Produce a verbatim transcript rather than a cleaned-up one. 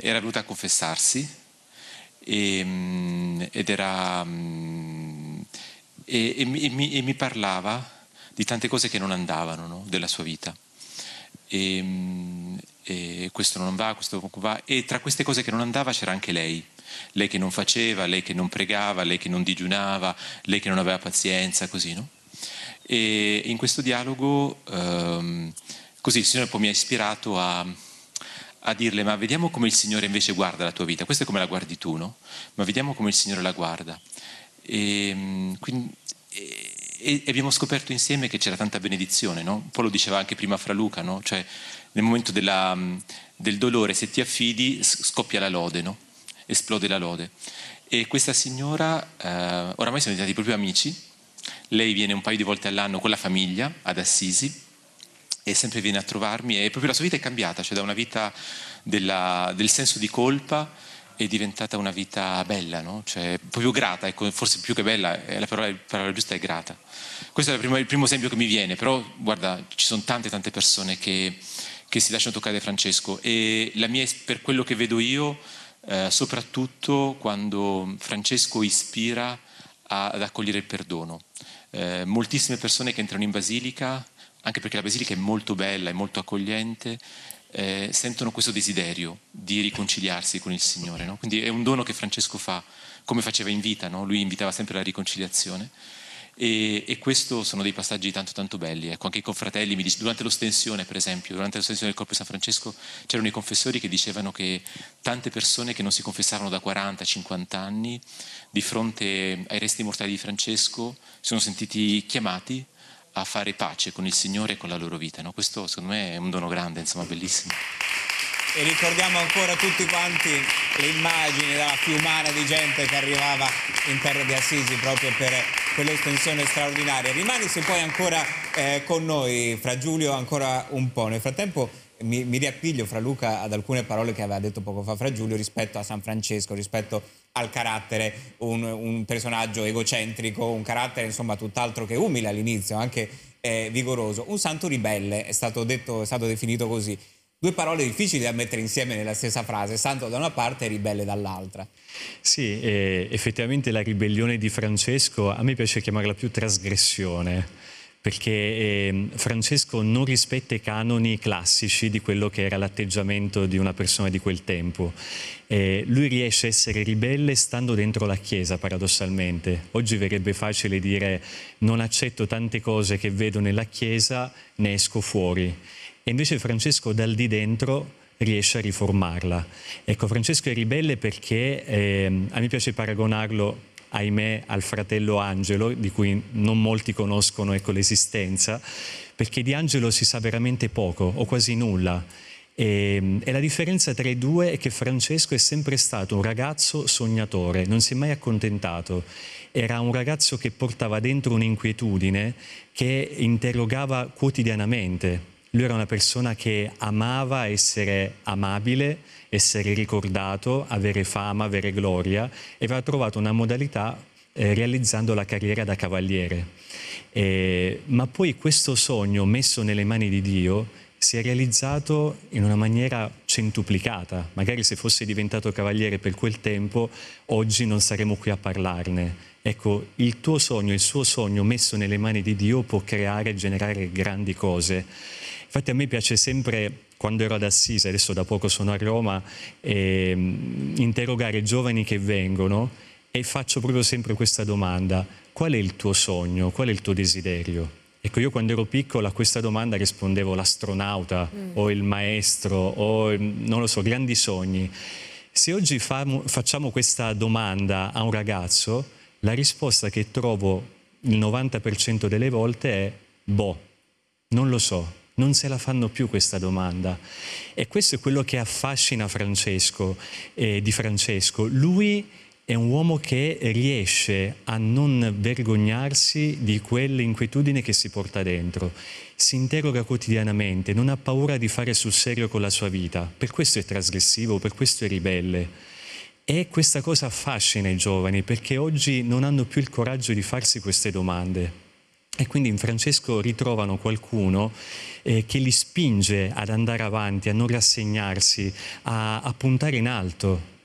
era venuta a confessarsi e, ed era e, e, mi, e, mi, e mi parlava di tante cose che non andavano, no? Della sua vita. E, e questo non va, questo va, e tra queste cose che non andava c'era anche lei. Lei che non faceva, lei che non pregava, lei che non digiunava, lei che non aveva pazienza, così, no? E in questo dialogo, ehm, così il Signore poi mi ha ispirato a, a dirle: ma vediamo come il Signore invece guarda la tua vita. Questa è come la guardi tu, no? Ma vediamo come il Signore la guarda. E, quindi, e, e abbiamo scoperto insieme che c'era tanta benedizione, no? Un po' lo diceva anche prima Fra Luca, no? Cioè nel momento della, del dolore, se ti affidi, scoppia la lode, no? Esplode la lode. E questa signora, eh, oramai siamo diventati proprio amici. Lei viene un paio di volte all'anno con la famiglia ad Assisi e sempre viene a trovarmi, e proprio la sua vita è cambiata, cioè da una vita della, del senso di colpa è diventata una vita bella, no? Cioè proprio grata, ecco, forse più che bella, è la parola, la parola giusta è grata. Questo è il primo, il primo esempio che mi viene, però guarda, ci sono tante tante persone che, che si lasciano toccare da Francesco, e la mia, per quello che vedo io, Eh, soprattutto quando Francesco ispira a, ad accogliere il perdono. Eh, moltissime persone che entrano in basilica, anche perché la basilica è molto bella, è molto accogliente, eh, sentono questo desiderio di riconciliarsi con il Signore, no? Quindi è un dono che Francesco fa, come faceva in vita, no? Lui invitava sempre alla riconciliazione. E, e questo sono dei passaggi tanto tanto belli, ecco. Anche i confratelli mi dice, durante l'ostensione per esempio, durante l'ostensione del Corpo di San Francesco c'erano i confessori che dicevano che tante persone che non si confessavano da quaranta cinquanta anni, di fronte ai resti mortali di Francesco, si sono sentiti chiamati a fare pace con il Signore e con la loro vita, no? Questo secondo me è un dono grande, insomma, bellissimo. E ricordiamo ancora tutti quanti le immagini della fiumana di gente che arrivava in terra di Assisi proprio per quell'estensione straordinaria. Rimani se poi ancora eh, con noi, Fra Giulio, ancora un po'. Nel frattempo mi, mi riappiglio, Fra Luca, ad alcune parole che aveva detto poco fa Fra Giulio rispetto a San Francesco, rispetto al carattere, un, un personaggio egocentrico, un carattere insomma tutt'altro che umile all'inizio, anche eh, vigoroso. Un santo ribelle, è stato detto, è stato definito così. Due parole difficili da mettere insieme nella stessa frase, santo da una parte e ribelle dall'altra. Sì, eh, effettivamente la ribellione di Francesco, a me piace chiamarla più trasgressione, perché eh, Francesco non rispetta i canoni classici di quello che era l'atteggiamento di una persona di quel tempo. Eh, lui riesce a essere ribelle stando dentro la Chiesa, paradossalmente. Oggi verrebbe facile dire: non accetto tante cose che vedo nella Chiesa, ne esco fuori. E invece Francesco dal di dentro riesce a riformarla. Ecco, Francesco è ribelle perché eh, a me piace paragonarlo, ahimè, al fratello Angelo, di cui non molti conoscono, ecco, l'esistenza, perché di Angelo si sa veramente poco o quasi nulla. E, e la differenza tra i due è che Francesco è sempre stato un ragazzo sognatore, non si è mai accontentato. Era un ragazzo che portava dentro un'inquietudine che interrogava quotidianamente. Lui era una persona che amava essere amabile, essere ricordato, avere fama, avere gloria, e aveva trovato una modalità eh, realizzando la carriera da cavaliere. Eh, ma poi questo sogno messo nelle mani di Dio si è realizzato in una maniera centuplicata. Magari se fosse diventato cavaliere per quel tempo, oggi non saremmo qui a parlarne. Ecco, il tuo sogno, il suo sogno messo nelle mani di Dio può creare e generare grandi cose. Infatti a me piace sempre, quando ero ad Assisi, adesso da poco sono a Roma, eh, interrogare giovani che vengono e faccio proprio sempre questa domanda: qual è il tuo sogno, qual è il tuo desiderio? Ecco, io quando ero piccolo a questa domanda rispondevo l'astronauta mm. o il maestro o, non lo so, grandi sogni. Se oggi famo, facciamo questa domanda a un ragazzo, la risposta che trovo il novanta per cento delle volte è: boh, non lo so. Non se la fanno più questa domanda. E questo è quello che affascina Francesco, eh, di Francesco. Lui è un uomo che riesce a non vergognarsi di quell'inquietudine che si porta dentro. Si interroga quotidianamente, non ha paura di fare sul serio con la sua vita. Per questo è trasgressivo, per questo è ribelle. E questa cosa affascina i giovani, perché oggi non hanno più il coraggio di farsi queste domande. E quindi in Francesco ritrovano qualcuno eh, che li spinge ad andare avanti, a non rassegnarsi, a, a puntare in alto.